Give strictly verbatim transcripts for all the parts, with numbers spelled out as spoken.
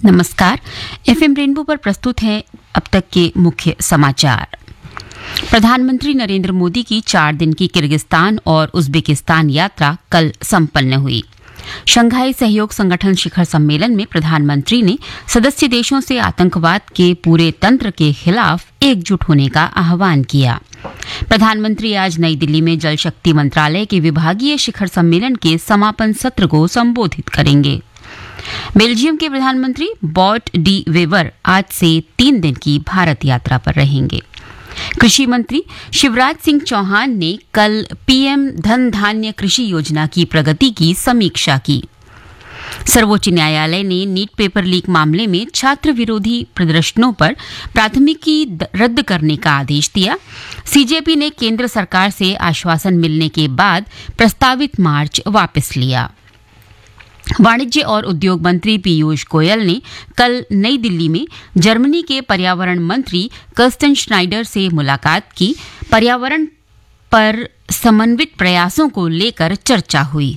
नमस्कार। FM rainbow पर प्रस्तुत हैं अब तक के मुख्य समाचार। प्रधानमंत्री नरेंद्र मोदी की चार दिन की किर्गिस्तान और उज्बेकिस्तान यात्रा कल संपन्न हुई। शंघाई सहयोग संगठन शिखर सम्मेलन में प्रधानमंत्री ने सदस्य देशों से आतंकवाद के पूरे तंत्र के खिलाफ एकजुट होने का आह्वान किया। प्रधानमंत्री आज नई दिल्ली में जल शक्ति मंत्रालय के विभागीय शिखर सम्मेलन के समापन सत्र को संबोधित करेंगे। बेल्जियम के प्रधानमंत्री बॉट डी वेवर आज से तीन दिन की भारत यात्रा पर रहेंगे। कृषि मंत्री शिवराज सिंह चौहान ने कल पीएम धन धान्य कृषि योजना की प्रगति की समीक्षा की। सर्वोच्च न्यायालय ने नीट पेपर लीक मामले में छात्र विरोधी प्रदर्शनों पर प्राथमिकी रद्द करने का आदेश दिया। सीजेपी ने केंद्र सरकार से आश्वासन मिलने के बाद प्रस्तावित मार्च वापस लिया। वाणिज्य और उद्योग मंत्री पीयूष गोयल ने कल नई दिल्ली में जर्मनी के पर्यावरण मंत्री कर्स्टन श्नाइडर से मुलाकात की। पर्यावरण पर समन्वित प्रयासों को लेकर चर्चा हुई।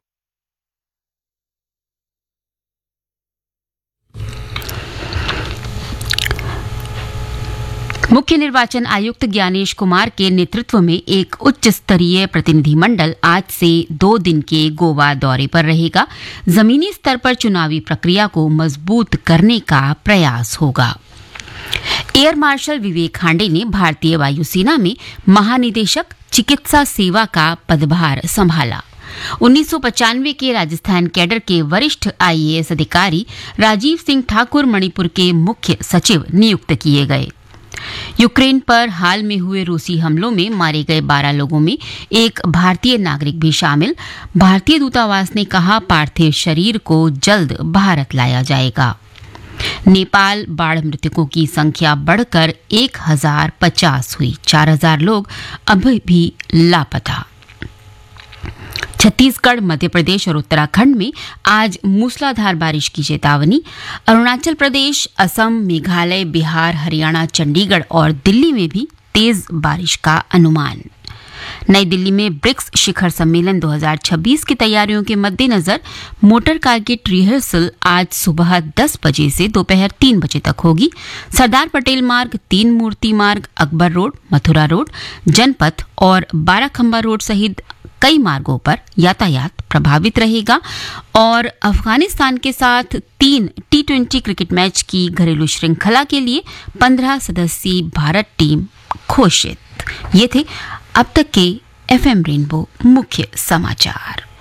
मुख्य निर्वाचन आयुक्त ज्ञानेश कुमार के नेतृत्व में एक उच्च स्तरीय प्रतिनिधिमंडल आज से दो दिन के गोवा दौरे पर रहेगा। जमीनी स्तर पर चुनावी प्रक्रिया को मजबूत करने का प्रयास होगा। एयर मार्शल विवेक खांडे ने भारतीय वायुसेना में महानिदेशक चिकित्सा सेवा का पदभार संभाला। उन्नीस सौ पचानवे के राजस्थान कैडर के वरिष्ठ आईएएस अधिकारी राजीव सिंह ठाकुर मणिपुर के मुख्य सचिव नियुक्त किए गए। यूक्रेन पर हाल में हुए रूसी हमलों में मारे गए बारह लोगों में एक भारतीय नागरिक भी शामिल। भारतीय दूतावास ने कहा, पार्थिव शरीर को जल्द भारत लाया जाएगा। नेपाल बाढ़ मृतकों की संख्या बढ़कर एक हजार पचास हुई। चार हजार लोग अभी भी लापता। छत्तीसगढ़, मध्य प्रदेश और उत्तराखंड में आज मूसलाधार बारिश की चेतावनी। अरुणाचल प्रदेश, असम, मेघालय, बिहार, हरियाणा, चंडीगढ़ और दिल्ली में भी तेज बारिश का अनुमान। नई दिल्ली में ब्रिक्स शिखर सम्मेलन दो हज़ार छब्बीस की तैयारियों के मद्देनजर मोटर कार की रिहर्सल आज सुबह दस बजे से दोपहर तीन बजे तक होगी। सरदार पटेल मार्ग, तीन मूर्ति मार्ग, अकबर रोड, मथुरा रोड, जनपथ और बाराखंबा रोड सहित कई मार्गों पर यातायात प्रभावित रहेगा। और अफगानिस्तान के साथ तीन टी ट्वेंटी क्रिकेट मैच की घरेलू श्रृंखला के लिए पंद्रह सदस्यीय भारत टीम घोषित। ये थे अब तक के एफएम रेनबो मुख्य समाचार।